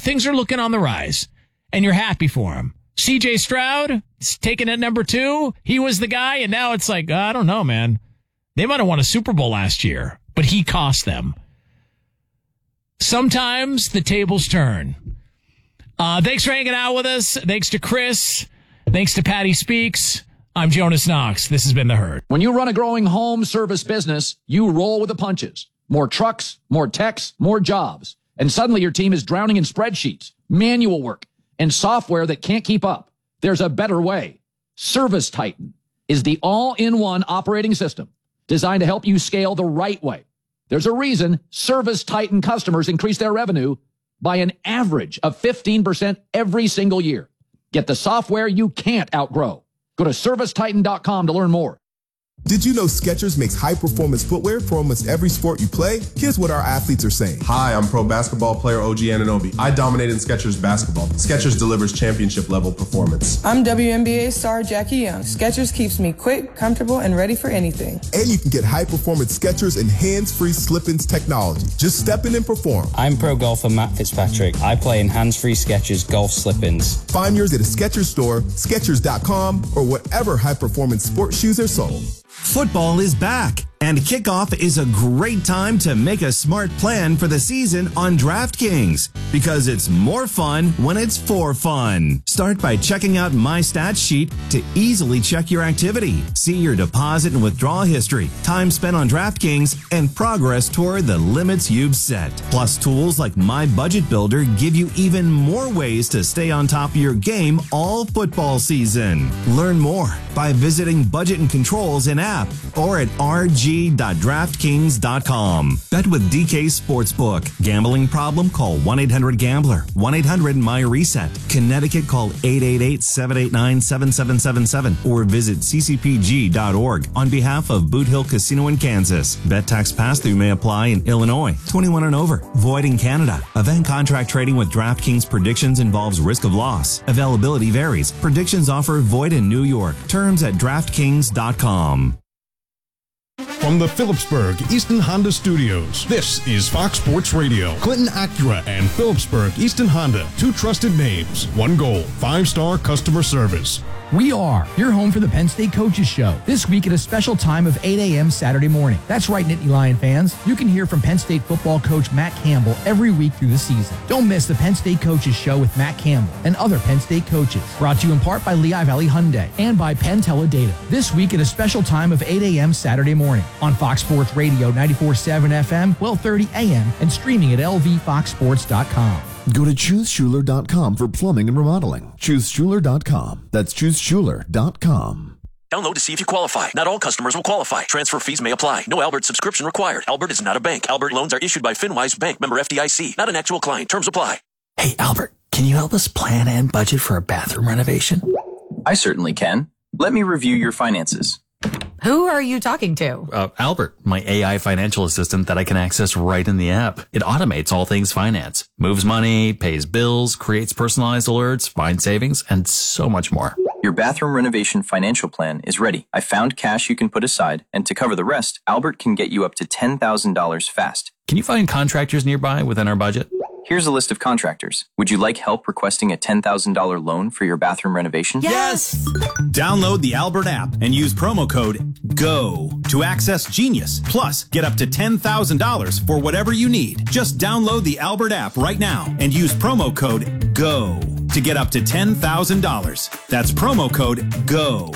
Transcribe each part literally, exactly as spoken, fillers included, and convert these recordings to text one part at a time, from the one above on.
things are looking on the rise, and you're happy for him. C J Stroud is taken at number two. He was the guy, and now it's like, I don't know, man. They might have won a Super Bowl last year, but he cost them. Sometimes the tables turn. Uh, thanks for hanging out with us. Thanks to Chris. Thanks to Patty Speaks. I'm Jonas Knox. This has been The Herd. When you run a growing home service business, you roll with the punches. More trucks, more techs, more jobs. And suddenly your team is drowning in spreadsheets, manual work, and software that can't keep up. There's a better way. Service Titan is the all-in-one operating system designed to help you scale the right way. There's a reason Service Titan customers increase their revenue by an average of fifteen percent every single year. Get the software you can't outgrow. Go to service titan dot com to learn more. Did you know Skechers makes high-performance footwear for almost every sport you play? Here's what our athletes are saying. Hi, I'm pro basketball player O G Anunoby. I dominate in Skechers basketball. Skechers delivers championship-level performance. I'm W N B A star Jackie Young. Skechers keeps me quick, comfortable, and ready for anything. And you can get high-performance Skechers and hands-free slip-ins technology. Just step in and perform. I'm pro golfer Matt Fitzpatrick. I play in hands-free Skechers golf slip-ins. Find yours at a Skechers store, Skechers dot com, or whatever high-performance sports shoes are sold. Football is back, and kickoff is a great time to make a smart plan for the season on DraftKings, because it's more fun when it's for fun. Start by checking out My Stats Sheet to easily check your activity, see your deposit and withdrawal history, time spent on DraftKings, and progress toward the limits you've set. Plus, tools like My Budget Builder give you even more ways to stay on top of your game all football season. Learn more by visiting Budget and Controls in app or at r g dot draftkings dot com. Bet with D K Sportsbook. Gambling problem? Call one eight hundred gambler. one eight hundred my reset. Connecticut, call eight eight eight, seven eight nine, seven seven seven seven or visit c c p g dot org on behalf of Boot Hill Casino in Kansas. Bet tax pass-through may apply in Illinois. twenty-one and over. Void in Canada. Event contract trading with DraftKings predictions involves risk of loss. Availability varies. Predictions offer void in New York. Terms at draftkings dot com. From the Phillipsburg Easton Honda Studios, this is Fox Sports Radio. Clinton Acura and Phillipsburg Easton Honda, two trusted names, one goal, five-star customer service. We are your home for the Penn State Coaches Show. This week at a special time of eight a.m. Saturday morning. That's right, Nittany Lion fans. You can hear from Penn State football coach Matt Campbell every week through the season. Don't miss the Penn State Coaches Show with Matt Campbell and other Penn State coaches. Brought to you in part by Lehigh Valley Hyundai and by Penn Teledata. This week at a special time of eight a.m. Saturday morning on Fox Sports Radio ninety-four point seven F M, twelve thirty a.m. and streaming at l v fox sports dot com. Go to choose schuler dot com for plumbing and remodeling. choose schuler dot com. That's choose schuler dot com. Download to see if you qualify. Not all customers will qualify. Transfer fees may apply. No Albert subscription required. Albert is not a bank. Albert loans are issued by FinWise Bank, member F D I C. Not an actual client. Terms apply. Hey, Albert, can you help us plan and budget for a bathroom renovation? I certainly can. Let me review your finances. Who are you talking to? Uh, Albert, my A I financial assistant that I can access right in the app. It automates all things finance, moves money, pays bills, creates personalized alerts, finds savings, and so much more. Your bathroom renovation financial plan is ready. I found cash you can put aside, and to cover the rest, Albert can get you up to ten thousand dollars fast. Can you find contractors nearby within our budget? Here's a list of contractors. Would you like help requesting a ten thousand dollars loan for your bathroom renovation? Yes! Download the Albert app and use promo code GO to access Genius. Plus, get up to ten thousand dollars for whatever you need. Just download the Albert app right now and use promo code GO to get up to ten thousand dollars. That's promo code GO.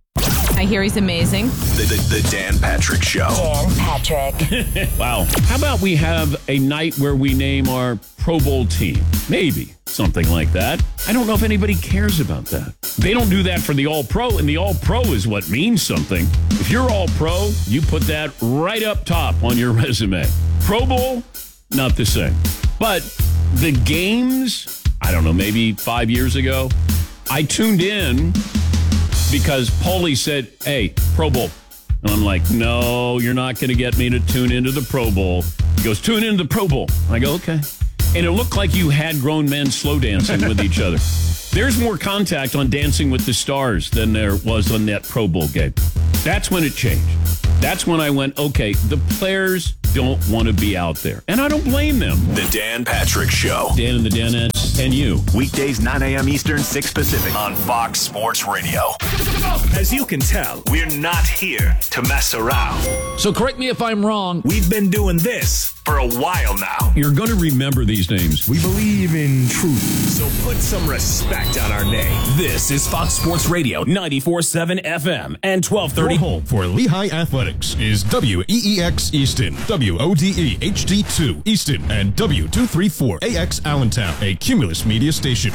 I hear he's amazing. The, the, the Dan Patrick Show. Dan Patrick. Wow. How about we have a night where we name our Pro Bowl team? Maybe something like that. I don't know if anybody cares about that. They don't do that for the All-Pro, and the All-Pro is what means something. If you're All-Pro, you put that right up top on your resume. Pro Bowl, not the same. But the games, I don't know, maybe five years ago, I tuned in because Paulie said, hey, Pro Bowl. And I'm like, no, you're not going to get me to tune into the Pro Bowl. He goes, tune into the Pro Bowl. I go, okay. And it looked like you had grown men slow dancing with each other. There's more contact on Dancing with the Stars than there was on that Pro Bowl game. That's when it changed. That's when I went, okay, the players don't want to be out there. And I don't blame them. The Dan Patrick Show. Dan and the Danettes. And you. Weekdays nine a.m. Eastern, six Pacific on Fox Sports Radio. As you can tell, we're not here to mess around. So correct me if I'm wrong. We've been doing this for a while now. You're going to remember these names. We believe in truth. So put some respect on our name. This is Fox Sports Radio, ninety-four point seven F M and twelve thirty. Your home for Lehigh Athletics is W E E X Easton, W O D E H D two Easton, and W two thirty-four A X Allentown, a Cumulus Media station.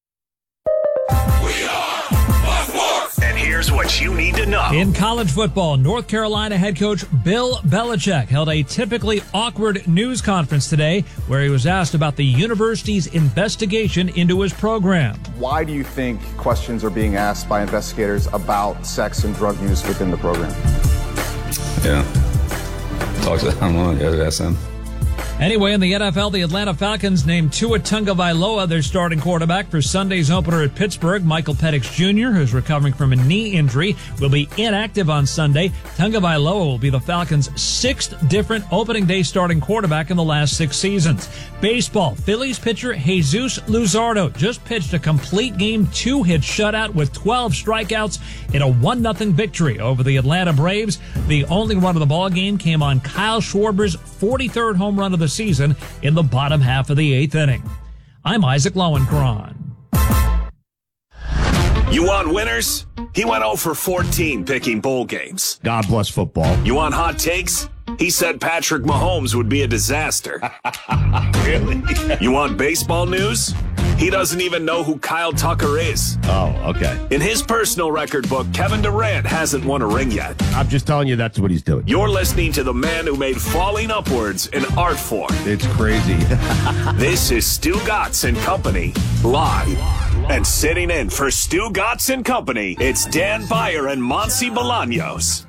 And here's what you need to know. In college football, North Carolina head coach Bill Belichick held a typically awkward news conference today where he was asked about the university's investigation into his program. Why do you think questions are being asked by investigators about sex and drug use within the program? Yeah. Talk to them. I don't know. Yeah, ask them. Anyway, in the N F L, the Atlanta Falcons named Tua Tagovailoa their starting quarterback for Sunday's opener at Pittsburgh. Michael Penix Junior, who's recovering from a knee injury, will be inactive on Sunday. Tagovailoa will be the Falcons' sixth different opening day starting quarterback in the last six seasons. Baseball, Phillies pitcher Jesus Luzardo just pitched a complete game two-hit shutout with twelve strikeouts in a one nothing victory over the Atlanta Braves. The only run of the ball game came on Kyle Schwarber's forty-third home run of the season in the bottom half of the eighth inning. I'm Isaac Lowenkron. You want winners? He went oh for fourteen picking bowl games. God bless football. You want hot takes? He said Patrick Mahomes would be a disaster. Really? You want baseball news? He doesn't even know who Kyle Tucker is. Oh, okay. In his personal record book, Kevin Durant hasn't won a ring yet. I'm just telling you that's what he's doing. You're listening to the man who made falling upwards an art form. It's crazy. This is Stu Gatz and Company, live. And sitting in for Stu Gatz and Company, it's Dan Beyer and Monty Bolaños.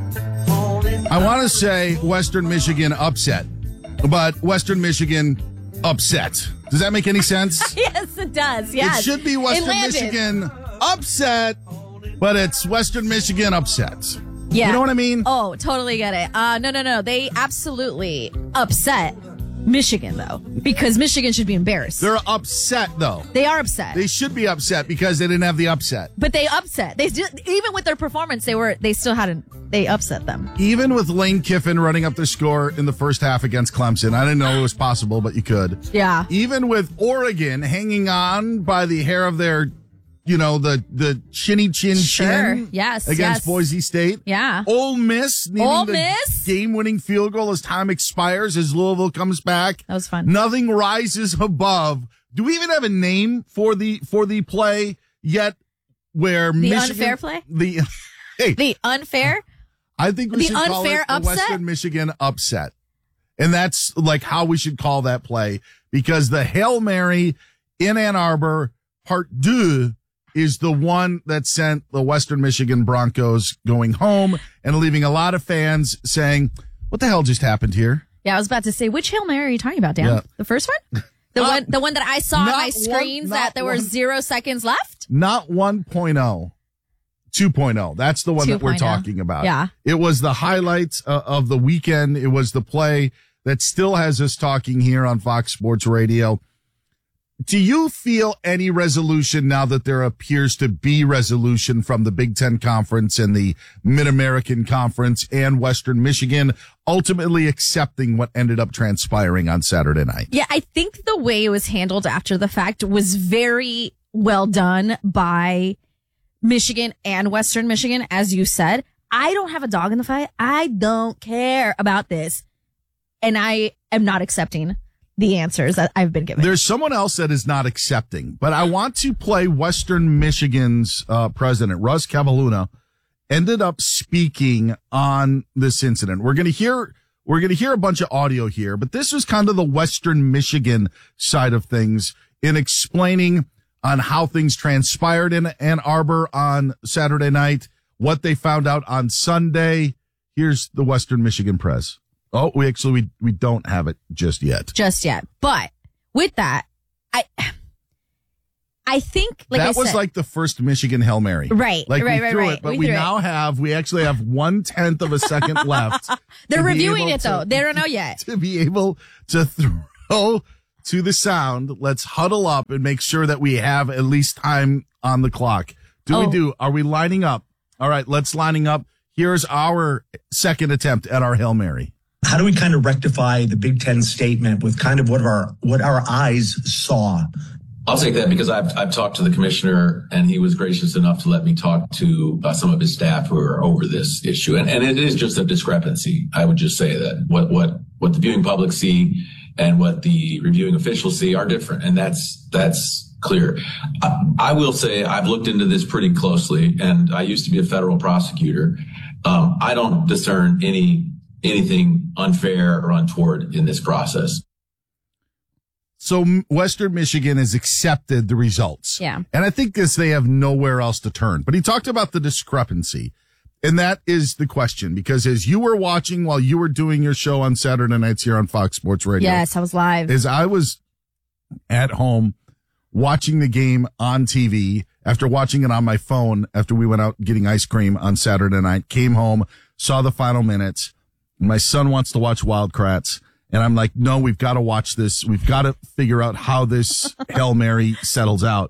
I want to say Western Michigan upset, but Western Michigan upset. Does that make any sense? Yes, it does. Yes. It should be Western Michigan upset, but it's Western Michigan upset. Yeah. You know what I mean? Oh, totally get it. Uh, no, no, no. They absolutely upset Michigan, though, because Michigan should be embarrassed. They're upset, though. They are upset. They should be upset because they didn't have the upset. But they upset. They still, even with their performance, they were they still hadn't. They upset them. Even with Lane Kiffin running up the score in the first half against Clemson, I didn't know it was possible, but you could. Yeah. Even with Oregon hanging on by the hair of their, you know, the the chinny chin Sure. chin. Yes. Against yes. Boise State. Yeah. Ole Miss needing Ole the Miss? game-winning field goal as time expires, as Louisville comes back. That was fun. Nothing rises above. Do we even have a name for the for the play yet? Where The Michigan, unfair play? The hey, The unfair. I think we The should call unfair it the upset? Western Michigan upset. And that's like how we should call that play, because the Hail Mary in Ann Arbor, part deux, is the one that sent the Western Michigan Broncos going home and leaving a lot of fans saying, what the hell just happened here? Yeah, I was about to say, which Hail Mary are you talking about, Dan? Yeah. The first one? The Not- one the one that I saw on not my one- screens not that there were one. zero seconds left? Not one point oh. two point oh. That's the one that we're 2.0. talking about. Yeah. It was the highlights uh, of the weekend. It was the play that still has us talking here on Fox Sports Radio. Do you feel any resolution now that there appears to be resolution from the Big Ten Conference and the Mid-American Conference and Western Michigan ultimately accepting what ended up transpiring on Saturday night? Yeah, I think the way it was handled after the fact was very well done by Michigan and Western Michigan, as you said. I don't have a dog in the fight. I don't care about this. And I am not accepting the answers that I've been given. There's someone else that is not accepting, but I want to play Western Michigan's uh, president, Russ Cavalluna, ended up speaking on this incident. We're going to hear, we're going to hear a bunch of audio here, but this was kind of the Western Michigan side of things in explaining on how things transpired in Ann Arbor on Saturday night, what they found out on Sunday. Here's the Western Michigan press. Oh, we actually, we, we don't have it just yet. Just yet. But with that, I, I think, like that I was said, like the first Michigan Hail Mary. Right, Like right, we right, threw right. it, but We we, threw it. now have, we actually have one tenth of a second left. they're to be reviewing able it though. to- They don't know yet. To be able to throw to the sound. Let's huddle up and make sure that we have at least time on the clock. Do Oh. we do? Are we lining up? All right, let's lining up. Here's our second attempt at our Hail Mary. How do we kind of rectify the Big Ten statement with kind of what our what our eyes saw? I'll take that because I've I've talked to the commissioner and he was gracious enough to let me talk to uh, some of his staff who are over this issue. And, and it is just a discrepancy. I would just say that what, what, what the viewing public see and what the reviewing officials see are different. And that's, that's clear. I, I will say I've looked into this pretty closely and I used to be a federal prosecutor. Um, I don't discern any, anything unfair or untoward in this process. So Western Michigan has accepted the results. Yeah. And I think this, they have nowhere else to turn. But he talked about the discrepancy. And that is the question, because as you were watching while you were doing your show on Saturday nights here on Fox Sports Radio. Yes, I was live. As I was at home watching the game on T V after watching it on my phone after we went out getting ice cream on Saturday night, came home, saw the final minutes. My son wants to watch Wildcrats. And I'm like, no, we've got to watch this. We've got to figure out how this Hail Mary settles out.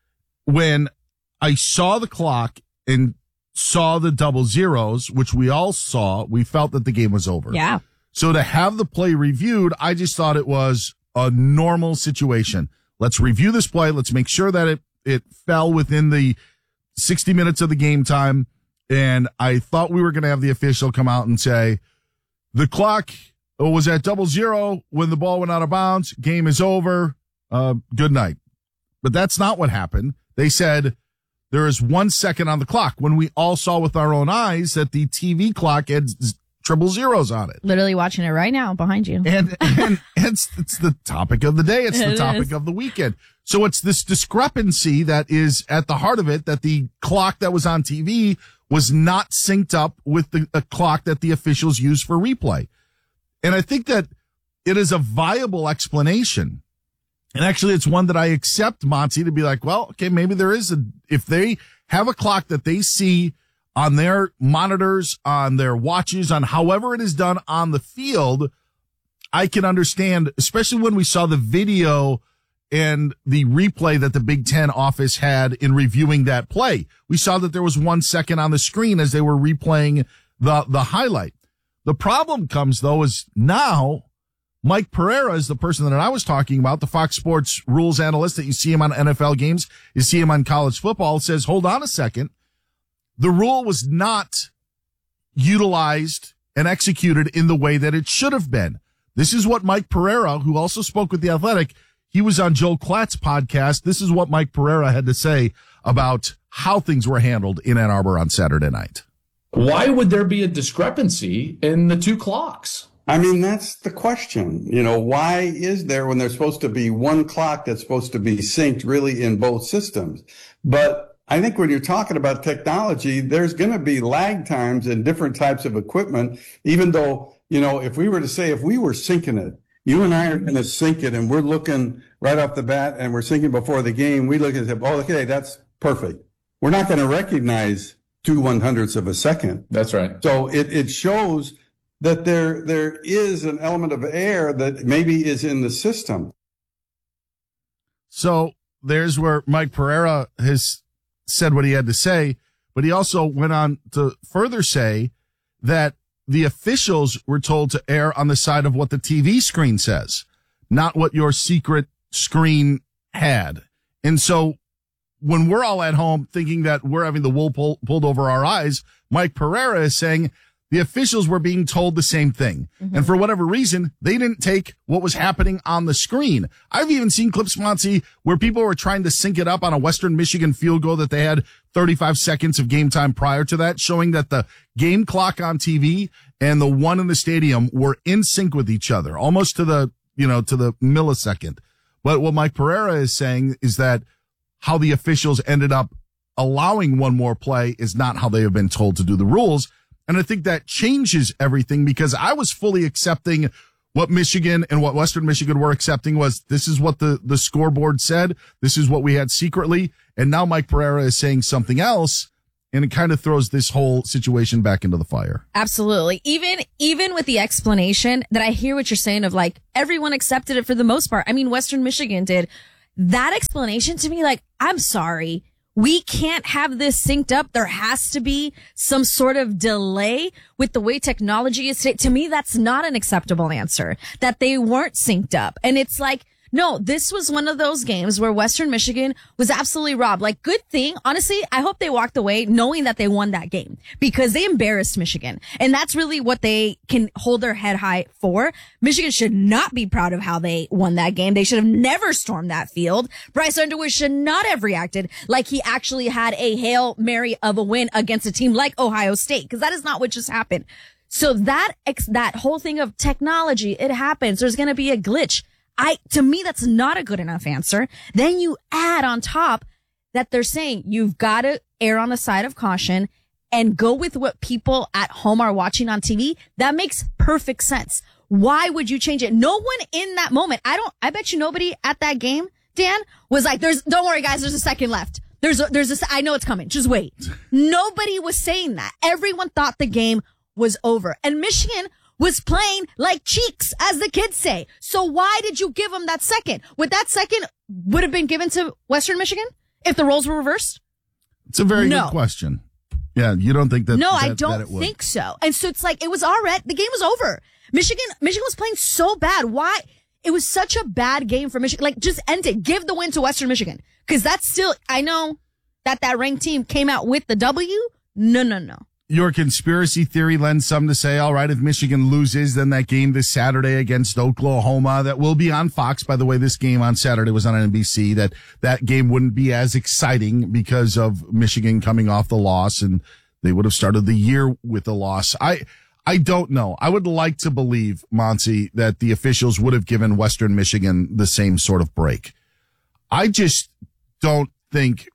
When I saw the clock and saw the double zeros, which we all saw, we felt that the game was over. Yeah. So to have the play reviewed, I just thought it was a normal situation. Let's review this play. Let's make sure that it, it fell within the sixty minutes of the game time. And I thought we were going to have the official come out and say, the clock was at double zero when the ball went out of bounds. Game is over. Uh, good night. But that's not what happened. They said there is one second on the clock when we all saw with our own eyes that the T V clock had z- triple zeros on it. Literally watching it right now behind you. And, and it's, it's the topic of the day. It's the It topic is. of the weekend. So it's this discrepancy that is at the heart of it, that the clock that was on T V was not synced up with the a clock that the officials use for replay. And I think that it is a viable explanation. And actually, it's one that I accept, Monty, to be like, well, okay, maybe there is a, if they have a clock that they see on their monitors, on their watches, on however it is done on the field, I can understand, especially when we saw the video and the replay that the Big Ten office had in reviewing that play. We saw that there was one second on the screen as they were replaying the, the highlight. The problem comes, though, is now Mike Pereira is the person that I was talking about, the Fox Sports rules analyst that you see him on N F L games, you see him on college football, says, hold on a second. The rule was not utilized and executed in the way that it should have been. This is what Mike Pereira, who also spoke with The Athletic, he was on Joe Klatt's podcast. This is what Mike Pereira had to say about how things were handled in Ann Arbor on Saturday night. Why would there be a discrepancy in the two clocks? I mean, that's the question. You know, why is there, when there's supposed to be one clock that's supposed to be synced really in both systems? But I think when you're talking about technology, there's going to be lag times in different types of equipment, even though, you know, if we were to say, if we were syncing it, you and I are going to sync it and we're looking right off the bat and we're syncing before the game, we look and say, oh, okay, that's perfect. We're not going to recognize two one hundredths of a second. That's right. So it, it shows that there there is an element of error that maybe is in the system. So there's where Mike Pereira has said what he had to say, but he also went on to further say that the officials were told to err on the side of what the T V screen says, not what your secret screen had. And so when we're all at home thinking that we're having the wool pull, pulled over our eyes, Mike Pereira is saying the officials were being told the same thing. Mm-hmm. And for whatever reason, they didn't take what was happening on the screen. I've even seen clips, Monty, where people were trying to sync it up on a Western Michigan field goal that they had thirty-five seconds of game time prior to that, showing that the game clock on T V and the one in the stadium were in sync with each other, almost to the, you know, to the millisecond. But what Mike Pereira is saying is that how the officials ended up allowing one more play is not how they have been told to do the rules. And I think that changes everything, because I was fully accepting what Michigan and what Western Michigan were accepting was this is what the, the scoreboard said. This is what we had secretly. And now Mike Pereira is saying something else. And it kind of throws this whole situation back into the fire. Absolutely. Even, even with the explanation that I hear what you're saying of like, everyone accepted it for the most part. I mean, Western Michigan did. That explanation to me, like, I'm sorry. We can't have this synced up. There has to be some sort of delay with the way technology is today. To me, that's not an acceptable answer, that they weren't synced up. And it's like, no, this was one of those games where Western Michigan was absolutely robbed. Like, good thing. Honestly, I hope they walked away knowing that they won that game because they embarrassed Michigan. And that's really what they can hold their head high for. Michigan should not be proud of how they won that game. They should have never stormed that field. Bryce Underwood should not have reacted like he actually had a Hail Mary of a win against a team like Ohio State, because that is not what just happened. So that, that whole thing of technology, it happens. There's going to be a glitch. I, to me, that's not a good enough answer. Then you add on top that they're saying you've got to err on the side of caution and go with what people at home are watching on T V. That makes perfect sense. Why would you change it? No one in that moment, I don't, I bet you nobody at that game, Dan, was like, there's, don't worry guys, there's a second left. There's a, there's a, I know it's coming. Just wait. Nobody was saying that. Everyone thought the game was over. And Michigan was playing like cheeks, as the kids say. So why did you give them that second? Would that second would have been given to Western Michigan if the roles were reversed? It's a very No. good question. Yeah, you don't think that? No, that, I that don't it would. think so. And so it's like, it was already, the game was over. Michigan, Michigan was playing so bad. Why? It was such a bad game for Michigan. Like, just end it. Give the win to Western Michigan. Cause that's still, I know that that ranked team came out with the W. No, no, no. Your conspiracy theory lends some to say, all right, if Michigan loses, then that game this Saturday against Oklahoma, that will be on Fox. By the way, this game on Saturday was on N B C, that that game wouldn't be as exciting because of Michigan coming off the loss, and they would have started the year with a loss. I, I don't know. I would like to believe, Monty, that the officials would have given Western Michigan the same sort of break. I just don't think,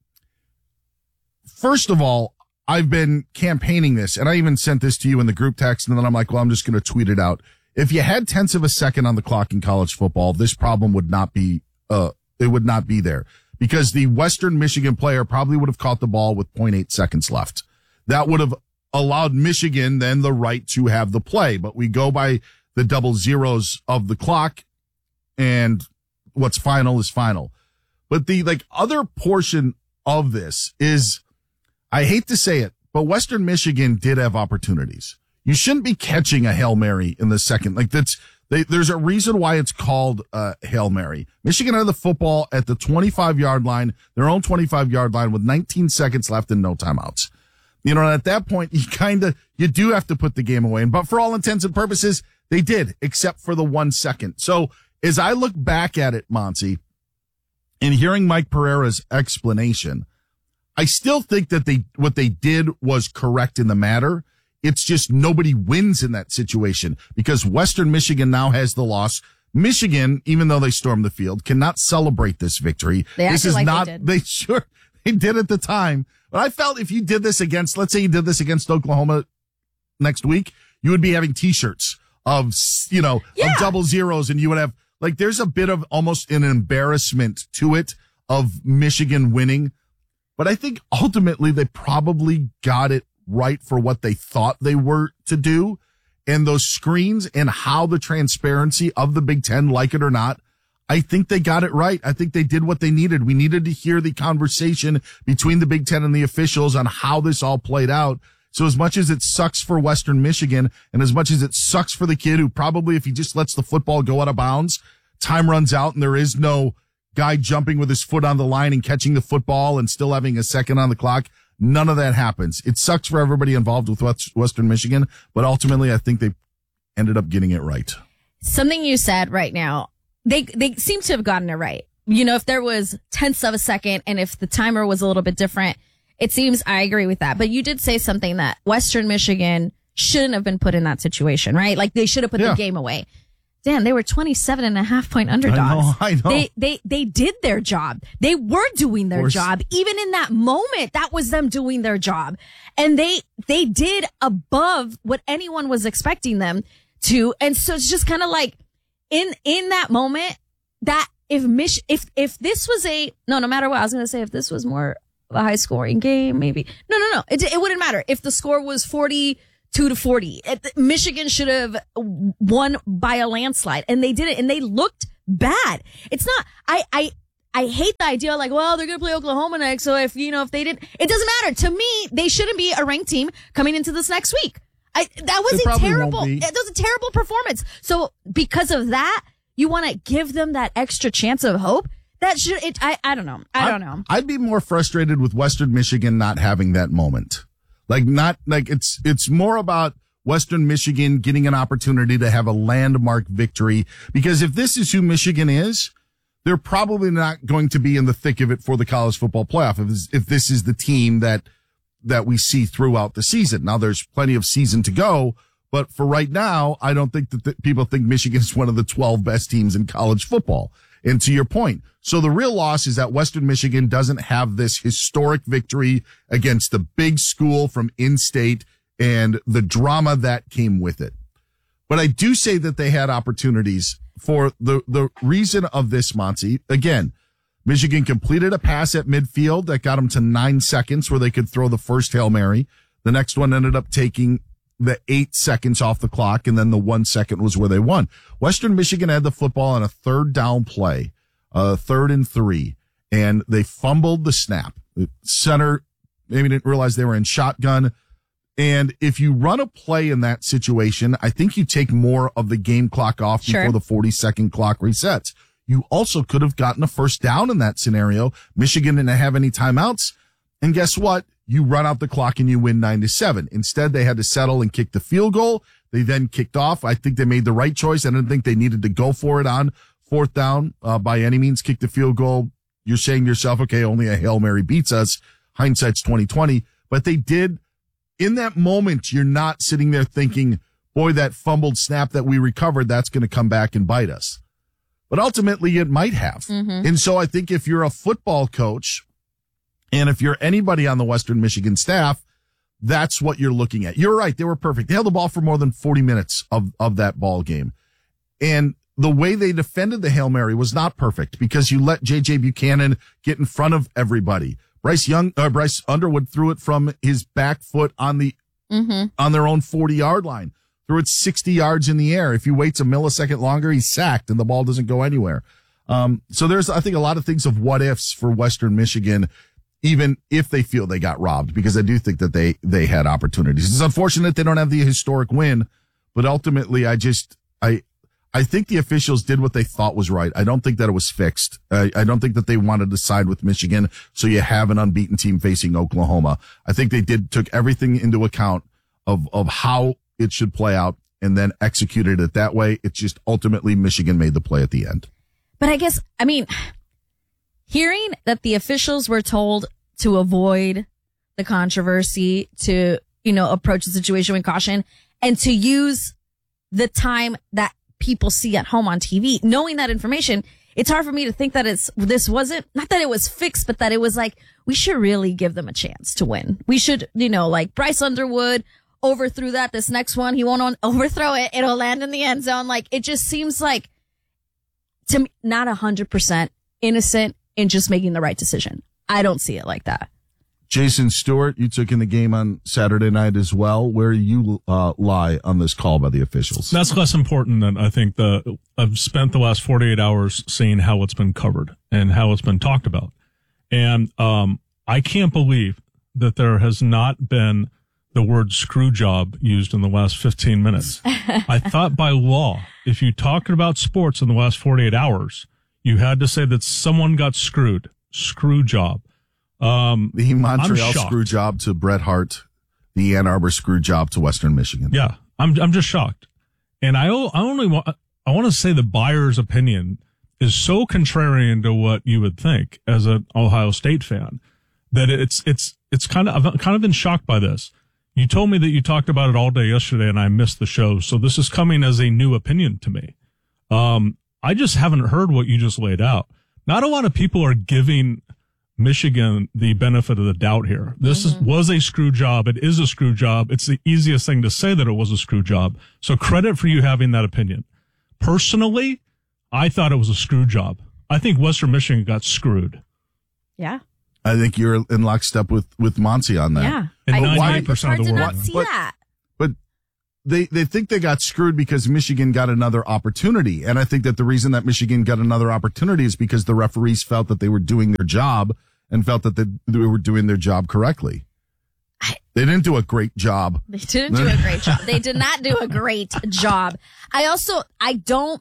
first of all, I've been campaigning this, and I even sent this to you in the group text, and then I'm like, well, I'm just going to tweet it out. If you had tenths of a second on the clock in college football, this problem would not be, uh, it would not be there, because the Western Michigan player probably would have caught the ball with zero point eight seconds left. That would have allowed Michigan then the right to have the play, but we go by the double zeros of the clock, and what's final is final. But the, like, other portion of this is, I hate to say it, but Western Michigan did have opportunities. You shouldn't be catching a Hail Mary in the second. Like, that's, they, there's a reason why it's called uh Hail Mary. Michigan had the football at the twenty-five yard line, their own twenty-five yard line, with nineteen seconds left and no timeouts. You know, and at that point, you kind of, you do have to put the game away. But for all intents and purposes, they did, except for the one second. So as I look back at it, Monty, and hearing Mike Pereira's explanation, I still think that they, what they did was correct in the matter. It's just nobody wins in that situation because Western Michigan now has the loss. Michigan, even though they stormed the field, cannot celebrate this victory. They this acted is like not, they did. they sure, they did at the time. But I felt if you did this against, let's say you did this against Oklahoma next week, you would be having t-shirts of, you know, Yeah. of double zeros, and you would have, like, there's a bit of almost an embarrassment to it of Michigan winning. But I think ultimately they probably got it right for what they thought they were to do. And those screens and how the transparency of the Big Ten, like it or not, I think they got it right. I think they did what they needed. We needed to hear the conversation between the Big Ten and the officials on how this all played out. So as much as it sucks for Western Michigan, and as much as it sucks for the kid who probably, if he just lets the football go out of bounds, time runs out and there is no guy jumping with his foot on the line and catching the football and still having a second on the clock. None of that happens. It sucks for everybody involved with Western Michigan, but ultimately I think they ended up getting it right. Something you said right now, they, they seem to have gotten it right. You know, if there was tenths of a second and if the timer was a little bit different, it seems I agree with that. But you did say something that Western Michigan shouldn't have been put in that situation, right? Like they should have put Yeah. the game away. Dan, they were twenty-seven and a half point underdogs. I know, I know. They, they, they did their job. They were doing their course. job. Even in that moment, that was them doing their job. And they, they did above what anyone was expecting them to. And so it's just kind of like in, in that moment that if Mich, if, if this was a, no, no matter what, I was going to say if this was more a high scoring game, maybe. No, no, no. It, it wouldn't matter. If the score was forty-two to forty, it, Michigan should have won by a landslide, and they didn't, and they looked bad. It's not, I, I, I hate the idea like, well, they're going to play Oklahoma next. So if, you know, if they didn't, it doesn't matter. To me, they shouldn't be a ranked team coming into this next week. I, that was They a probably terrible, won't be. that was a terrible performance. So because of that, you want to give them that extra chance of hope? That should, it, I, I don't know. I don't know. I'd be more frustrated with Western Michigan not having that moment. Like not, like it's, it's more about Western Michigan getting an opportunity to have a landmark victory. Because if this is who Michigan is, they're probably not going to be in the thick of it for the college football playoff. If this, if this is the team that, that we see throughout the season. Now there's plenty of season to go, but for right now, I don't think that the, people think Michigan is one of the twelve best teams in college football. And to your point, so the real loss is that Western Michigan doesn't have this historic victory against the big school from in-state and the drama that came with it. But I do say that they had opportunities for the, the reason of this, Monty. Again, Michigan completed a pass at midfield that got them to nine seconds where they could throw the first Hail Mary. The next one ended up taking the eight seconds off the clock, and then the one second was where they won. Western Michigan had the football on a third down play, uh, third and three, and they fumbled the snap. Center maybe didn't realize they were in shotgun. And if you run a play in that situation, I think you take more of the game clock off Sure. before the forty second clock resets. You also could have gotten a first down in that scenario. Michigan didn't have any timeouts. And guess what? You run out the clock and you win nine to seven. Instead, they had to settle and kick the field goal. They then kicked off. I think they made the right choice. I didn't think they needed to go for it on fourth down, uh, by any means. Kick the field goal. You're saying to yourself, okay, only a Hail Mary beats us. Hindsight's twenty twenty. But they did. In that moment, you're not sitting there thinking, boy, that fumbled snap that we recovered, that's going to come back and bite us. But ultimately, it might have. Mm-hmm. And so I think if you're a football coach, and if you're anybody on the Western Michigan staff, that's what you're looking at. You're right. They were perfect. They held the ball for more than forty minutes of, of that ball game. And the way they defended the Hail Mary was not perfect because you let J J Buchanan get in front of everybody. Bryce Young, uh, Bryce Underwood threw it from his back foot on the, Mm-hmm. on their own forty yard line. Threw it sixty yards in the air. If he waits a millisecond longer, he's sacked and the ball doesn't go anywhere. Um, so there's, I think, a lot of things of what ifs for Western Michigan, even if they feel they got robbed, because I do think that they, they had opportunities. It's unfortunate they don't have the historic win, but ultimately I just, I, I think the officials did what they thought was right. I don't think that it was fixed. I, I don't think that they wanted to side with Michigan. So you have an unbeaten team facing Oklahoma. I think they did, took everything into account of, of how it should play out and then executed it that way. It's just ultimately Michigan made the play at the end. But I guess, I mean, hearing that the officials were told to avoid the controversy, to, you know, approach the situation with caution, and to use the time that people see at home on T V, knowing that information, it's hard for me to think that it's, this wasn't, not that it was fixed, but that it was like, we should really give them a chance to win. We should, you know, like Bryce Underwood overthrew that. This next one, he won't on, overthrow it. It'll land in the end zone. Like, it just seems like, to me, not a hundred percent innocent in just making the right decision. I don't see it like that. Jason Stewart, you took in the game on Saturday night as well. Where you uh, lie on this call by the officials? That's less important than I think the, I've spent the last forty-eight hours seeing how it's been covered and how it's been talked about. And, um, I can't believe that there has not been the word screw job used in the last fifteen minutes. I thought by law, if you talked about sports in the last forty-eight hours, you had to say that someone got screwed. Screw job. Um, the Montreal I'm screw job to Bret Hart, the Ann Arbor screw job to Western Michigan. Yeah, I'm I'm just shocked, and I I only want I want to say the buyer's opinion is so contrarian to what you would think as an Ohio State fan that it's it's it's kind of I've kind of been shocked by this. You told me that you talked about it all day yesterday, and I missed the show, so this is coming as a new opinion to me. Um, I just haven't heard what you just laid out. Not a lot of people are giving Michigan the benefit of the doubt here. This mm-hmm. is, was a screw job. It is a screw job. It's the easiest thing to say that it was a screw job. So credit for you having that opinion. Personally, I thought it was a screw job. I think Western Michigan got screwed. Yeah. I think you're in lockstep with, with Monty on that. Yeah. And I- ninety-eight percent of the Hard to world. not see But- that. But they, they think they got screwed because Michigan got another opportunity. And I think that the reason that Michigan got another opportunity is because the referees felt that they were doing their job and felt that they, they were doing their job correctly. They didn't do a great job. They didn't do a great job. They did not do a great job. I also, I don't,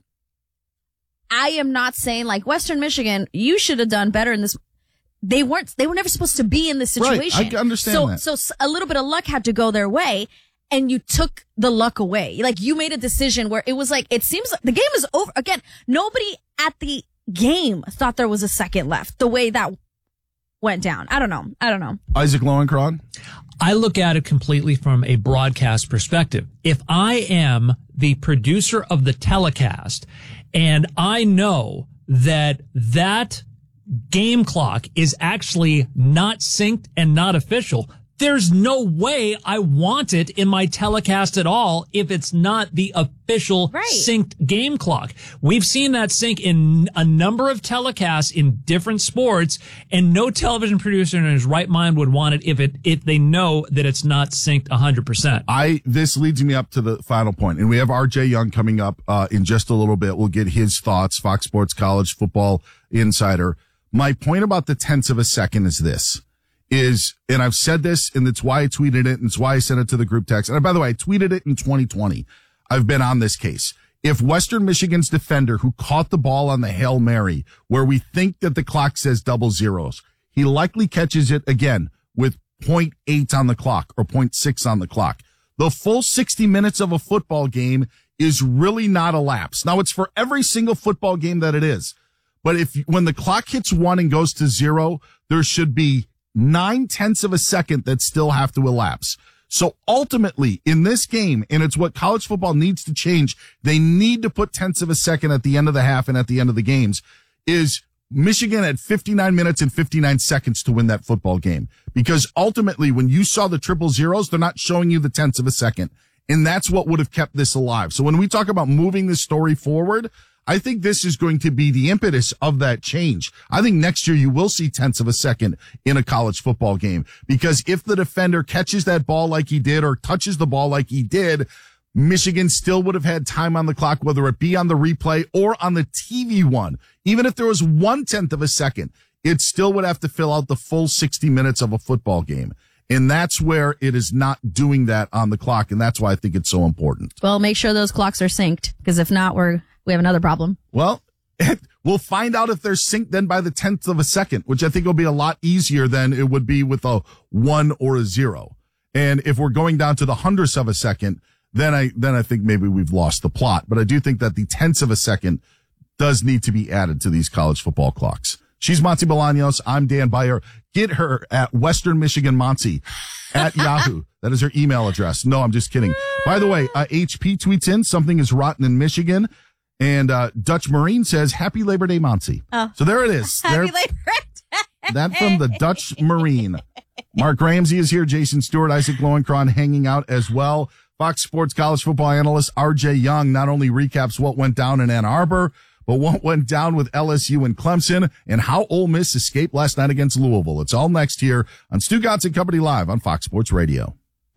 I am not saying like Western Michigan, you should have done better in this. They weren't, they were never supposed to be in this situation. Right, I understand so, that. So s- a little bit of luck had to go their way and you took the luck away. Like you made a decision where it was like, it seems like the game is over. Again, nobody at the game thought there was a second left the way that went down. I don't know. I don't know. Isaac Lowenkron? I look at it completely from a broadcast perspective. If I am the producer of the telecast and I know that that game clock is actually not synced and not official, there's no way I want it in my telecast at all if it's not the official Right. synced game clock. We've seen that sync in a number of telecasts in different sports, and no television producer in his right mind would want it if it if they know that it's not synced one hundred percent. I, this leads me up to the final point, and we have R J Young coming up, uh, in just a little bit. We'll get his thoughts, Fox Sports College Football Insider. My point about the tenths of a second is this. Is, and I've said this, and it's why I tweeted it, and it's why I sent it to the group text. And by the way, I tweeted it in twenty twenty. I've been on this case. If Western Michigan's defender who caught the ball on the Hail Mary, where we think that the clock says double zeros, he likely catches it again with point eight on the clock or point six on the clock. The full sixty minutes of a football game is really not elapsed. Now, it's for every single football game that it is. But if, when the clock hits one and goes to zero, there should be nine tenths of a second that still have to elapse. So ultimately in this game, and it's what college football needs to change, they need to put tenths of a second at the end of the half and at the end of the games, is Michigan had fifty-nine minutes and fifty-nine seconds to win that football game. Because ultimately when you saw the triple zeros, they're not showing you the tenths of a second. And that's what would have kept this alive. So when we talk about moving this story forward, I think this is going to be the impetus of that change. I think next year you will see tenths of a second in a college football game, because if the defender catches that ball like he did or touches the ball like he did, Michigan still would have had time on the clock, whether it be on the replay or on the T V one. Even if there was one tenth of a second, it still would have to fill out the full sixty minutes of a football game. And that's where it is not doing that on the clock. And that's why I think it's so important. Well, make sure those clocks are synced, because if not, we're we have another problem. Well, we'll find out if they're synced then by the tenth of a second, which I think will be a lot easier than it would be with a one or a zero. And if we're going down to the hundredths of a second, then I, then I think maybe we've lost the plot. But I do think that the tenths of a second does need to be added to these college football clocks. She's Monty Bolaños. I'm Dan Beyer. Get her at Western Michigan Monty at Yahoo. That is her email address. No, I'm just kidding. By the way, uh, H P tweets in, something is rotten in Michigan. And, uh, Dutch Marine says, happy Labor Day, Monty. Oh. So there it is. Happy There- Labor Day. That from the Dutch Marine. Mark Ramsey is here. Jason Stewart, Isaac Lowenkron hanging out as well. Fox Sports college football analyst R J Young not only recaps what went down in Ann Arbor, but what went down with L S U and Clemson and how Ole Miss escaped last night against Louisville. It's all next here on Stu Gotts and Company Live on Fox Sports Radio.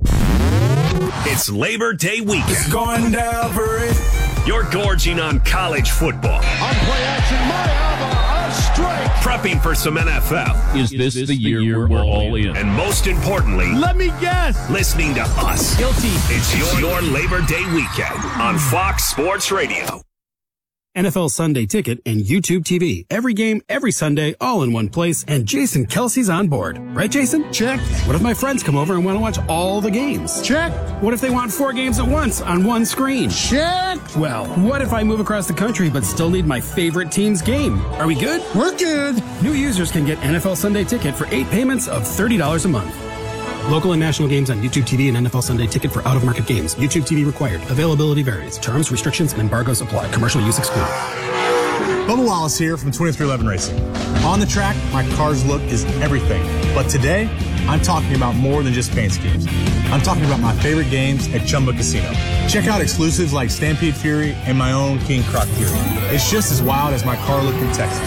It's Labor Day weekend. It's going down for it. You're gorging on college football. On play action, Mayava, a strike. Prepping for some N F L. Is this, the year, we're all in? And most importantly, Let me guess. listening to us. Guilty. It's your, your Labor Day weekend on Fox Sports Radio. N F L Sunday Ticket and YouTube T V. Every game, every Sunday, all in one place. And Jason Kelsey's on board. Right, Jason? Check. What if my friends come over and want to watch all the games? Check. What if they want four games at once on one screen? Check. Well, what if I move across the country but still need my favorite team's game? Are we good? We're good. New users can get N F L Sunday Ticket for eight payments of thirty dollars a month. Local and national games on YouTube T V and N F L Sunday Ticket for out-of-market games. YouTube T V required. Availability varies. Terms, restrictions, and embargoes apply. Commercial use excluded. Bubba Wallace here from twenty-three eleven Racing. On the track, my car's look is everything. But today, I'm talking about more than just paint schemes. I'm talking about my favorite games at Chumba Casino. Check out exclusives like Stampede Fury and my own King Croc Fury. It's just as wild as my car look in Texas.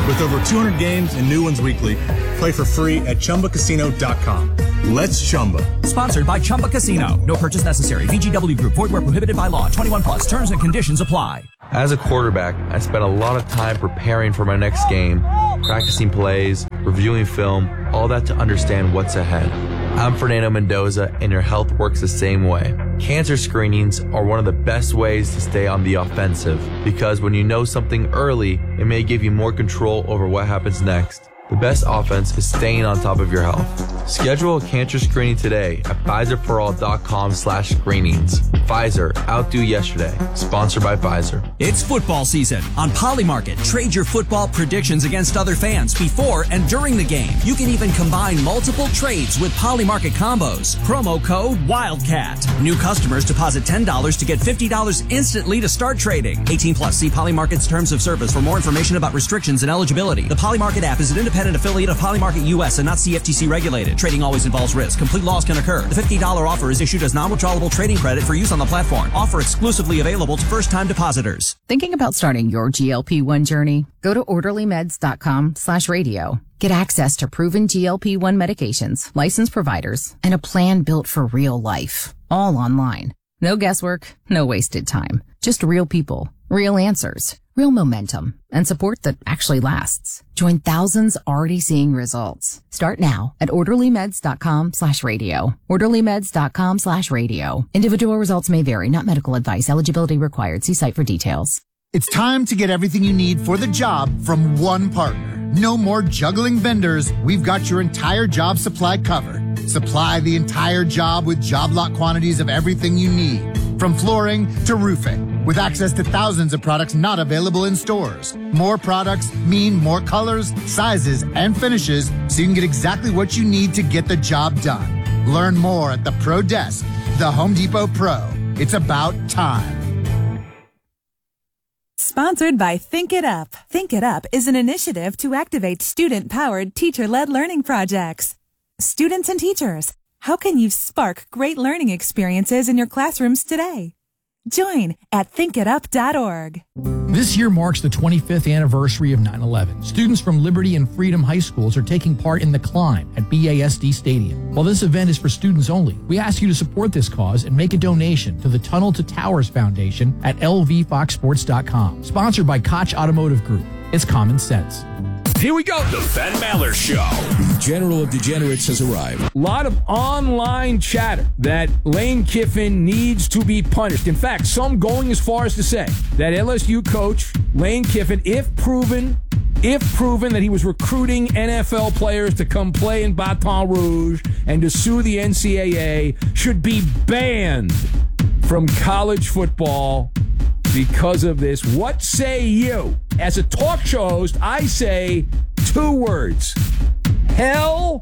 With over two hundred games and new ones weekly, play for free at chumba casino dot com. Let's Chumba. Sponsored by Chumba Casino. No purchase necessary. V G W Group. Void where prohibited by law. twenty-one plus. Terms and conditions apply. As a quarterback, I spent a lot of time preparing for my next game, practicing plays, reviewing film, all that to understand what's ahead. I'm Fernando Mendoza, and your health works the same way. Cancer screenings are one of the best ways to stay on the offensive, because when you know something early, it may give you more control over what happens next. The best offense is staying on top of your health. Schedule a cancer screening today at Pfizerforall.com slash screenings. Pfizer, outdo yesterday. Sponsored by Pfizer. It's football season. On Polymarket, trade your football predictions against other fans before and during the game. You can even combine multiple trades with Polymarket combos. Promo code Wildcat. New customers deposit ten dollars to get fifty dollars instantly to start trading. eighteen plus. See Polymarket's terms of service for more information about restrictions and eligibility. The Polymarket app is an independent affiliate of Polymarket U S and not C F T C regulated. Trading always involves risk. Complete loss can occur. The fifty dollars offer is issued as non-withdrawable trading credit for use on the platform. Offer exclusively available to first-time depositors. Thinking about starting your G L P one journey? Go to orderly meds dot com slash radio. Get access to proven G L P one medications, licensed providers, and a plan built for real life. All online. No guesswork, no wasted time. Just real people, real answers, real momentum, and support that actually lasts. Join thousands already seeing results. Start now at orderly meds dot com slash radio. orderly meds dot com slash radio. Individual results may vary, not medical advice. Eligibility required. See site for details. It's time to get everything you need for the job from one partner. No more juggling vendors. We've got your entire job supply covered. Supply the entire job with job lot quantities of everything you need, from flooring to roofing, with access to thousands of products not available in stores. More products mean more colors, sizes, and finishes, so you can get exactly what you need to get the job done. Learn more at the Pro Desk, the Home Depot Pro. It's about time. Sponsored by Think It Up. Think It Up is an initiative to activate student-powered, teacher-led learning projects. Students and teachers, how can you spark great learning experiences in your classrooms today? Join at think it up dot org. This year marks the twenty-fifth anniversary of nine eleven. Students from Liberty and Freedom High Schools are taking part in The Climb at B A S D Stadium. While this event is for students only, we ask you to support this cause and make a donation to the Tunnel to Towers Foundation at L V fox sports dot com. Sponsored by Koch Automotive Group. It's common sense. Here we go. The Ben Maller Show. The General of Degenerates has arrived. A lot of online chatter that Lane Kiffin needs to be punished. In fact, some going as far as to say that L S U coach Lane Kiffin, if proven, if proven that he was recruiting N F L players to come play in Baton Rouge and to sue the N C double A, should be banned from college football because of this. What say you? As a talk show host, I say two words. Hell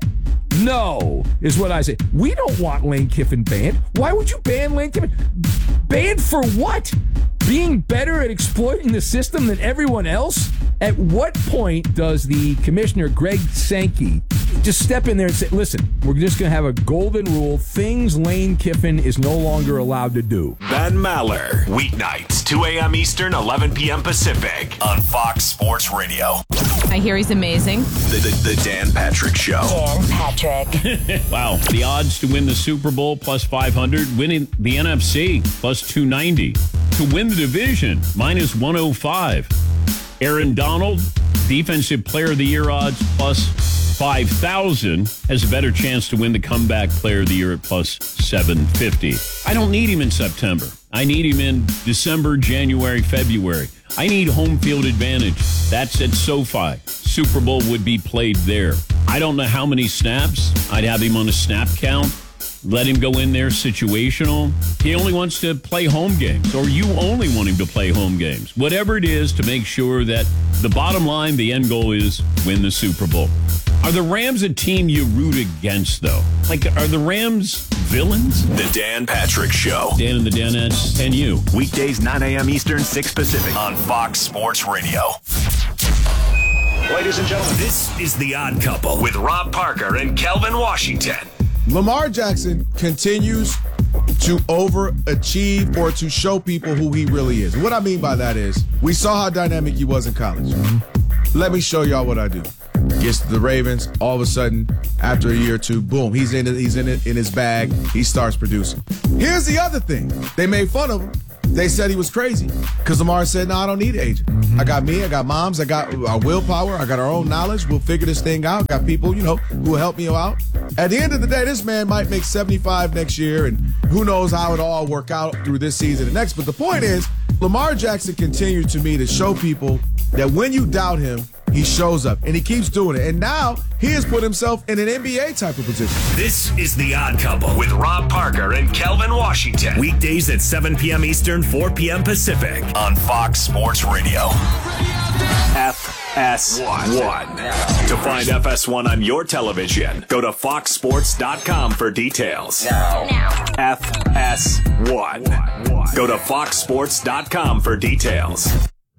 no is what I say. We don't want Lane Kiffin banned. Why would you ban Lane Kiffin? Banned for what? Being better at exploiting the system than everyone else? At what point does the commissioner, Greg Sankey, just step in there and say, listen, we're just going to have a golden rule. Things Lane Kiffin is no longer allowed to do. Ben Maller. Weeknights, two a.m. Eastern, eleven p.m. Pacific on Fox Sports Radio. I hear he's amazing. The, the, the Dan Patrick Show. Dan Patrick. Wow. The odds to win the Super Bowl plus five hundred, winning the N F C plus two ninety. To win the division, minus one oh five. Aaron Donald, Defensive Player of the Year odds plus five thousand, has a better chance to win the Comeback Player of the Year at plus seven fifty. I don't need him in September. I need him in December, January, February. I need home field advantage. That's at SoFi. Super Bowl would be played there. I don't know how many snaps. I'd have him on a snap count. Let him go in there situational. He only wants to play home games, or you only want him to play home games. Whatever it is to make sure that the bottom line, the end goal is win the Super Bowl. Are the Rams a team you root against, though? Like, are the Rams villains? The Dan Patrick Show. Dan and the Danettes and you. Weekdays, nine a.m. Eastern, six Pacific on Fox Sports Radio. Ladies and gentlemen, this is The Odd Couple with Rob Parker and Kelvin Washington. Lamar Jackson continues to overachieve or to show people who he really is. And what I mean by that is we saw how dynamic he was in college. Let me show y'all what I do. Gets to the Ravens. All of a sudden, after a year or two, boom, he's in it. He's in it in his bag. He starts producing. Here's the other thing. They made fun of him. They said he was crazy because Lamar said, no, I don't need an agent. Mm-hmm. I got me. I got moms. I got our willpower. I got our own knowledge. We'll figure this thing out. Got people, you know, who will help me out. At the end of the day, this man might make seventy-five next year, and who knows how it all work out through this season and next. But the point is, Lamar Jackson continued to me to show people that when you doubt him, he shows up, and he keeps doing it. And now he has put himself in an N B A type of position. This is The Odd Couple with Rob Parker and Kelvin Washington. Weekdays at seven p.m. Eastern, four p.m. Pacific on Fox Sports Radio. F S one. To find F S one on your television, go to fox sports dot com for details. Now. now. F S one. Go to fox sports dot com for details.